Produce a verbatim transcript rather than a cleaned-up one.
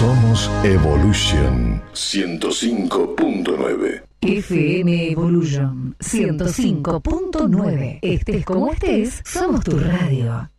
Somos Evolution ciento cinco punto nueve. F M Evolution ciento cinco punto nueve. Estés como estés, somos tu radio.